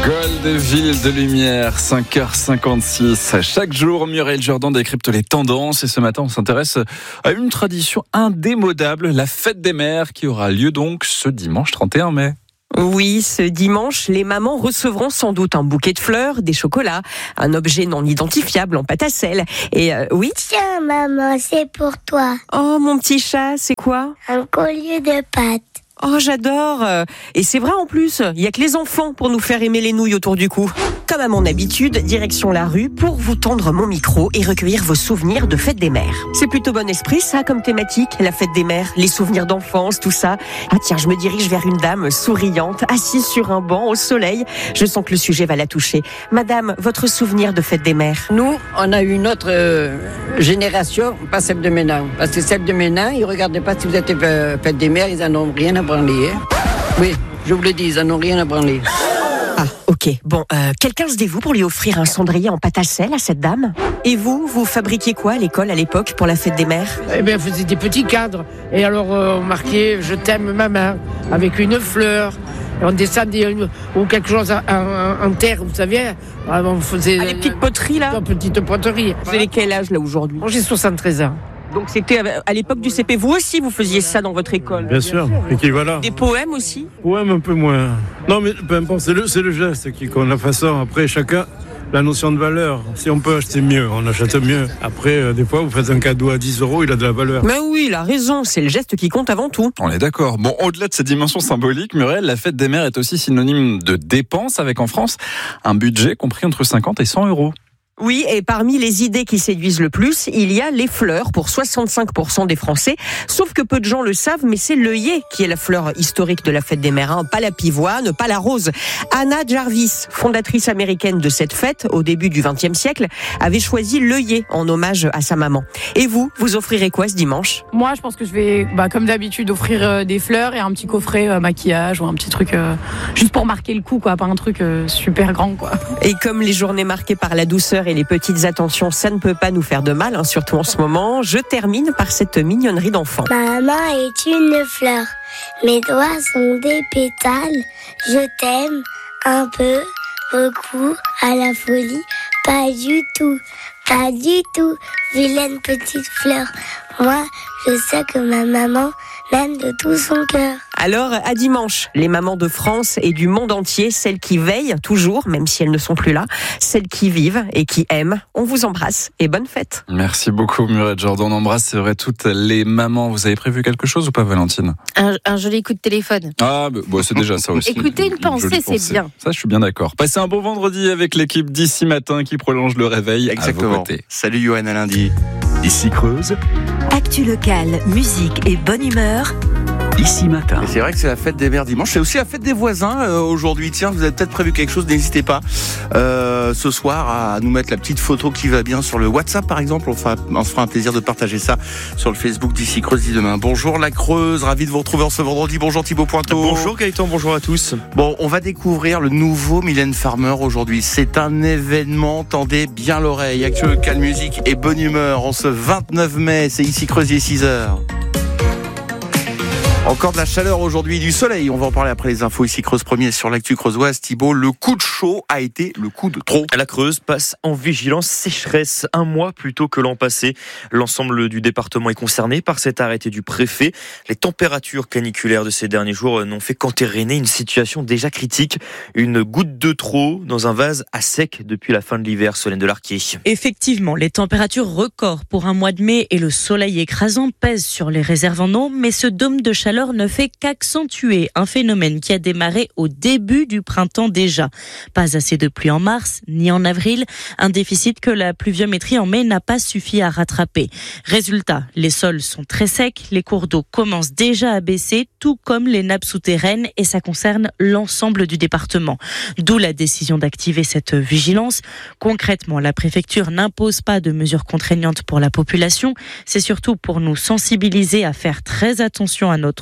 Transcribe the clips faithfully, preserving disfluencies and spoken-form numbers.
Gold, ville de lumière, cinq heures cinquante-six. Chaque jour, Muriel Jourdan décrypte les tendances et ce matin, on s'intéresse à une tradition indémodable, la fête des mères qui aura lieu donc ce dimanche trente et un mai. Oui, ce dimanche, les mamans recevront sans doute un bouquet de fleurs, des chocolats, un objet non identifiable en pâte à sel. Et euh, oui. Tiens, maman, c'est pour toi. Oh, mon petit chat, c'est quoi ? Un collier de pâtes. Oh, j'adore. Et c'est vrai en plus, il y a que les enfants pour nous faire aimer les nouilles autour du cou. Comme à mon habitude, direction la rue pour vous tendre mon micro et recueillir vos souvenirs de fête des mères. C'est plutôt bon esprit ça comme thématique, la fête des mères, les souvenirs d'enfance, tout ça. Ah tiens, je me dirige vers une dame souriante, assise sur un banc au soleil. Je sens que le sujet va la toucher. Madame, votre souvenir de fête des mères ? Nous, on a eu une autre euh, génération, pas celle de maintenant. Parce que celle de maintenant, ils ne regardaient pas si vous êtes euh, fête des mères, ils en ont rien à branler. Hein. Oui, je vous le dis, ils en ont rien à branler. Ah, ok. Bon, euh, quelqu'un se dévoue pour lui offrir un cendrier en pâte à sel à cette dame ? Et vous, vous fabriquiez quoi à l'école à l'époque pour la fête des mères ? Eh bien, on faisait des petits cadres. Et alors, euh, on marquait « Je t'aime, maman » avec une fleur. Et on descendait une, ou quelque chose en, en, en terre, vous savez. On faisait... Ah, les petites poteries, là ? Une petite poterie. Vous avez quel âge, là, aujourd'hui ? Moi, j'ai soixante-treize ans. Donc c'était à l'époque du C P. Vous aussi, vous faisiez ça dans votre école ? Bien sûr, et qui voilà. Des poèmes aussi ? Poèmes un peu moins. Non mais peu importe, c'est le, c'est le geste qui compte, la façon. Après, chacun, la notion de valeur. Si on peut acheter mieux, on achète mieux. Après, euh, des fois, vous faites un cadeau à dix euros, il a de la valeur. Mais oui, il a raison, c'est le geste qui compte avant tout. On est d'accord. Bon, au-delà de ces dimensions symboliques, Muriel, la fête des mères est aussi synonyme de dépenses avec en France un budget compris entre cinquante et cent euros. Oui, et parmi les idées qui séduisent le plus, il y a les fleurs pour soixante-cinq pour cent des Français. Sauf que peu de gens le savent, mais c'est l'œillet qui est la fleur historique de la fête des mères, hein. Pas la pivoine, pas la rose. Anna Jarvis, fondatrice américaine de cette fête au début du vingtième siècle, avait choisi l'œillet en hommage à sa maman. Et vous, vous offrirez quoi ce dimanche ? Moi, je pense que je vais, bah, comme d'habitude, offrir euh, des fleurs et un petit coffret euh, maquillage ou un petit truc euh, juste pour marquer le coup, quoi, pas un truc euh, super grand, quoi. Et comme les journées marquées par la douceur et les petites attentions, ça ne peut pas nous faire de mal, hein, surtout en ce moment. Je termine par cette mignonnerie d'enfant. Maman est une fleur, mes doigts sont des pétales. Je t'aime un peu, beaucoup, à la folie, pas du tout, pas du tout. Vilaine petite fleur, moi je sais que ma maman m'aime de tout son cœur. Alors, à dimanche, les mamans de France et du monde entier, celles qui veillent toujours, même si elles ne sont plus là, celles qui vivent et qui aiment, on vous embrasse et bonne fête. Merci beaucoup Muriel Jourdan, on embrasse, c'est vrai, toutes les mamans. Vous avez prévu quelque chose ou pas, Valentine ? un, un joli coup de téléphone. Ah, bah, bah, c'est déjà ça aussi. Écoutez une pensée, c'est pensée. bien. Ça, je suis bien d'accord. Passez un bon vendredi avec l'équipe d'ici matin qui prolonge le réveil. Exactement. À vos côtés. Salut Johan, à lundi. Ici Creuse. Actu locale, musique et bonne humeur. Ici matin. Et c'est vrai que c'est la fête des mères dimanche. C'est aussi la fête des voisins euh, aujourd'hui. Tiens, vous avez peut-être prévu quelque chose. N'hésitez pas euh, ce soir à nous mettre la petite photo qui va bien sur le WhatsApp, par exemple. On, fera, on se fera un plaisir de partager ça sur le Facebook d'ici Creuse dit demain. Bonjour la Creuse, ravi de vous retrouver en ce vendredi. Bonjour Thibaut Pointeau. Bonjour Gaëtan, bonjour à tous. Bon, on va découvrir le nouveau Mylène Farmer aujourd'hui. C'est un événement. Tendez bien l'oreille. Actu locale, musique et bonne humeur en ce vingt-neuf mai. C'est ici Creuse, il est six heures. Encore de la chaleur aujourd'hui, du soleil. On va en parler après les infos. Ici Creuse premier sur l'actu creusoise. Thibaut, le coup de chaud a été le coup de trop. La Creuse passe en vigilance sécheresse un mois plus tôt que l'an passé. L'ensemble du département est concerné par cet arrêté du préfet. Les températures caniculaires de ces derniers jours n'ont fait qu'entériner une situation déjà critique. Une goutte de trop dans un vase à sec depuis la fin de l'hiver. Solène Delarquier. Effectivement, les températures records pour un mois de mai et le soleil écrasant pèsent sur les réserves en eau, mais ce dôme de chaleur ne fait qu'accentuer un phénomène qui a démarré au début du printemps déjà. Pas assez de pluie en mars, ni en avril, un déficit que la pluviométrie en mai n'a pas suffi à rattraper. Résultat, les sols sont très secs, les cours d'eau commencent déjà à baisser, tout comme les nappes souterraines, et ça concerne l'ensemble du département. D'où la décision d'activer cette vigilance. Concrètement, la préfecture n'impose pas de mesures contraignantes pour la population, c'est surtout pour nous sensibiliser à faire très attention à notre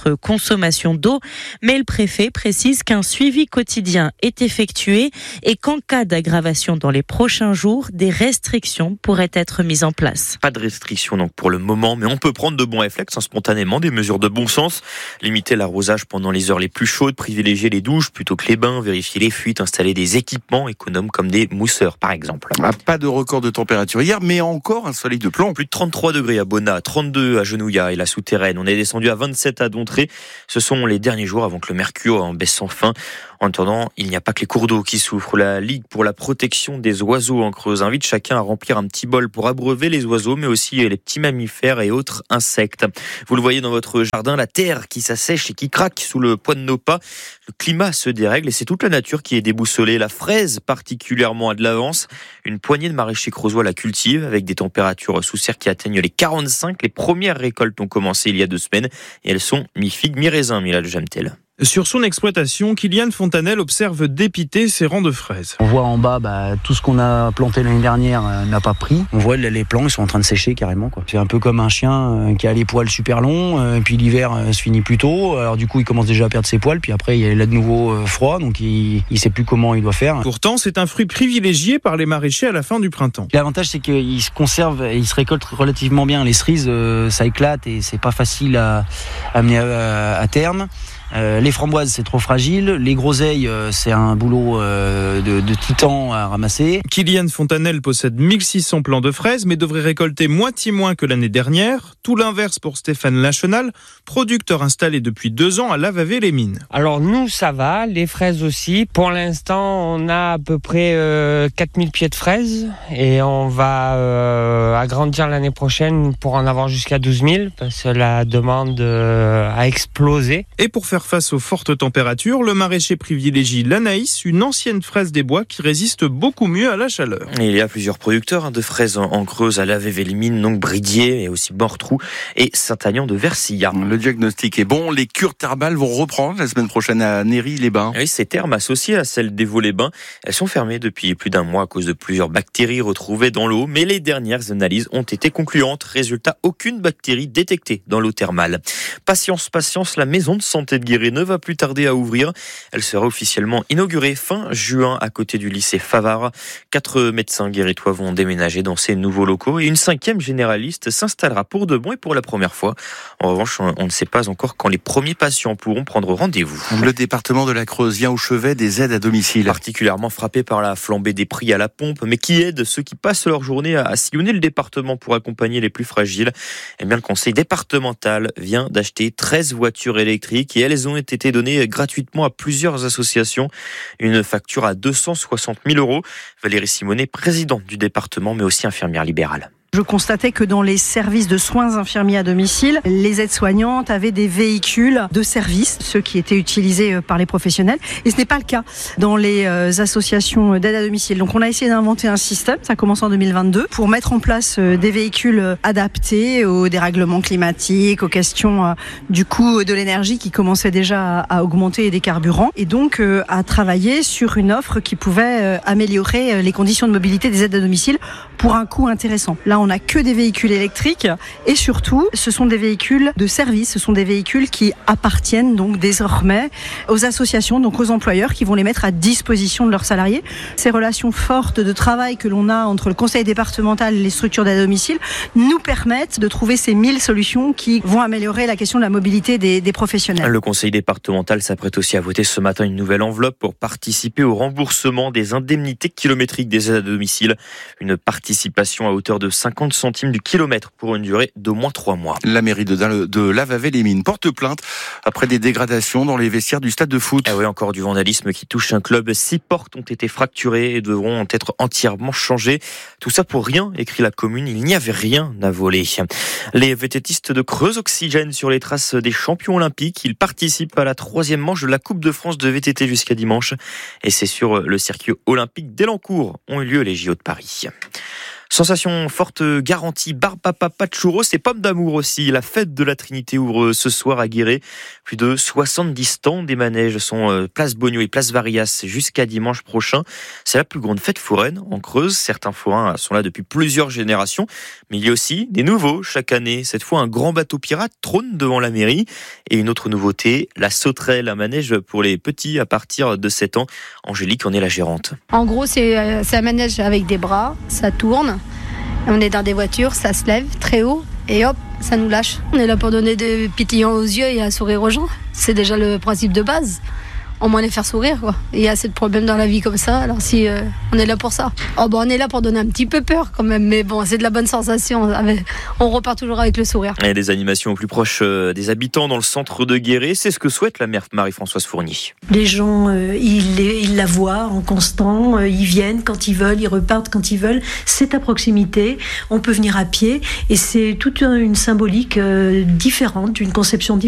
votre consommation d'eau, mais le préfet précise qu'un suivi quotidien est effectué et qu'en cas d'aggravation dans les prochains jours, des restrictions pourraient être mises en place. Pas de restrictions donc pour le moment, mais on peut prendre de bons réflexes hein, spontanément, des mesures de bon sens, limiter l'arrosage pendant les heures les plus chaudes, privilégier les douches plutôt que les bains, vérifier les fuites, installer des équipements économes comme des mousseurs par exemple. Ah, pas de record de température hier, mais encore un soleil de plomb. Plus de trente-trois degrés à Bonnat, trente-deux à Genouillat et la Souterraine. On est descendu à vingt-sept à Dontré. Ce sont les derniers jours avant que le mercure en baisse sans fin. En attendant, il n'y a pas que les cours d'eau qui souffrent. La Ligue pour la protection des oiseaux en Creuse invite chacun à remplir un petit bol pour abreuver les oiseaux, mais aussi les petits mammifères et autres insectes. Vous le voyez dans votre jardin, la terre qui s'assèche et qui craque sous le poids de nos pas. Le climat se dérègle et c'est toute la nature qui est déboussolée. La fraise particulièrement a de l'avance. Une poignée de maraîchers creusois la cultive avec des températures sous serre qui atteignent les quarante-cinq. Les premières récoltes ont commencé il y a deux semaines et elles sont mi-figue, mi-raisin, Milal Jamtel. Sur son exploitation, Kylian Fontanelle observe dépiter ses rangs de fraises. On voit en bas, bah, tout ce qu'on a planté l'année dernière euh, n'a pas pris. On voit les plants, ils sont en train de sécher carrément, quoi. C'est un peu comme un chien euh, qui a les poils super longs, euh, et puis l'hiver euh, se finit plus tôt. Alors du coup, il commence déjà à perdre ses poils, puis après, il est là de nouveau euh, froid, donc il ne sait plus comment il doit faire. Pourtant, c'est un fruit privilégié par les maraîchers à la fin du printemps. L'avantage, c'est qu'il se conserve et il se récolte relativement bien. Les cerises, euh, ça éclate et c'est pas facile à, à amener à, à terme. Euh, les framboises, c'est trop fragile. Les groseilles, euh, c'est un boulot euh, de, de titan à ramasser. Kylian Fontanelle possède mille six cents plants de fraises, mais devrait récolter moitié moins que l'année dernière. Tout l'inverse pour Stéphane Lachenal, producteur installé depuis deux ans à Lavavé-les-Mines. Alors nous, ça va, les fraises aussi. Pour l'instant, on a à peu près euh, quatre mille pieds de fraises et on va euh, agrandir l'année prochaine pour en avoir jusqu'à douze mille parce que la demande euh, a explosé. Et pour faire face aux fortes températures, le maraîcher privilégie l'Anaïs, une ancienne fraise des bois qui résiste beaucoup mieux à la chaleur. Et il y a plusieurs producteurs de fraises en Creuse, à Lavavé-les-Mines, donc Bridier, et aussi Mortrou et Saint-Agnan de Versilla. Le diagnostic est bon, les cures thermales vont reprendre la semaine prochaine à Néry-les-Bains. Oui, ces thermes associées à celles d'Évaux-les-Bains, elles sont fermées depuis plus d'un mois à cause de plusieurs bactéries retrouvées dans l'eau, mais les dernières analyses ont été concluantes. Résultat, aucune bactérie détectée dans l'eau thermale. Patience, patience, la maison de santé de Guéret ne va plus tarder à ouvrir. Elle sera officiellement inaugurée fin juin à côté du lycée Favard. Quatre médecins guéritois vont déménager dans ces nouveaux locaux et une cinquième généraliste s'installera pour de bon et pour la première fois. En revanche, on ne sait pas encore quand les premiers patients pourront prendre rendez-vous. Le département de la Creuse vient au chevet des aides à domicile. Particulièrement frappé par la flambée des prix à la pompe, mais qui aide ceux qui passent leur journée à sillonner le département pour accompagner les plus fragiles. Eh bien, le conseil départemental vient d'acheter treize voitures électriques et elles ont été données gratuitement à plusieurs associations. Une facture à deux cent soixante mille euros. Valérie Simonet, présidente du département, mais aussi infirmière libérale. Je constatais que dans les services de soins infirmiers à domicile, les aides-soignantes avaient des véhicules de service, ceux qui étaient utilisés par les professionnels. Et ce n'est pas le cas dans les associations d'aide à domicile. Donc on a essayé d'inventer un système, ça commence en deux mille vingt-deux, pour mettre en place des véhicules adaptés aux dérèglements climatiques, aux questions du coût de l'énergie qui commençait déjà à augmenter et des carburants. Et donc à travailler sur une offre qui pouvait améliorer les conditions de mobilité des aides à domicile pour un coût intéressant. Là, on n'a que des véhicules électriques et surtout, ce sont des véhicules de service, ce sont des véhicules qui appartiennent donc désormais aux associations, donc aux employeurs qui vont les mettre à disposition de leurs salariés. Ces relations fortes de travail que l'on a entre le conseil départemental et les structures d'aide à domicile nous permettent de trouver ces mille solutions qui vont améliorer la question de la mobilité des, des professionnels. Le conseil départemental s'apprête aussi à voter ce matin une nouvelle enveloppe pour participer au remboursement des indemnités kilométriques des aides à domicile. Une participation à hauteur de cinquante centimes du kilomètre pour une durée d'au moins trois mois. La mairie de, de Lavavé-les-Mines porte plainte après des dégradations dans les vestiaires du stade de foot. Ah oui, encore du vandalisme qui touche un club. Six portes ont été fracturées et devront être entièrement changées. Tout ça pour rien, écrit la commune. Il n'y avait rien à voler. Les vététistes de Creuse oxygènent sur les traces des champions olympiques. Ils participent à la troisième manche de la Coupe de France de V T T jusqu'à dimanche. Et c'est sur le circuit olympique d'Elancourt ont eu lieu les J O de Paris. Sensation forte garantie, Barbapapa Papa de churros et pommes d'amour aussi. La fête de la Trinité ouvre ce soir à Guéret. Plus de soixante-dix stands des manèges sont place Bogno et place Varias jusqu'à dimanche prochain. C'est la plus grande fête foraine en Creuse. Certains forains sont là depuis plusieurs générations, mais il y a aussi des nouveaux chaque année. Cette fois, un grand bateau pirate trône devant la mairie. Et une autre nouveauté, la sauterelle, un manège pour les petits à partir de sept ans. Angélique en est la gérante. En gros, c'est, c'est un manège avec des bras, ça tourne. On est dans des voitures, ça se lève très haut et hop, ça nous lâche. On est là pour donner des pétillants aux yeux et un sourire aux gens. C'est déjà le principe de base. Au moins les faire sourire, quoi. Il y a assez de problèmes dans la vie comme ça, alors si euh, on est là pour ça. Oh bon, on est là pour donner un petit peu peur quand même, mais bon, c'est de la bonne sensation. On repart toujours avec le sourire. Et des animations au plus proche des habitants dans le centre de Guéret, c'est ce que souhaite la maire Marie-Françoise Fournier. Les gens, euh, ils, ils la voient en constant, euh, ils viennent quand ils veulent, ils repartent quand ils veulent. C'est à proximité, on peut venir à pied et c'est toute une symbolique euh, différente, une conception différente.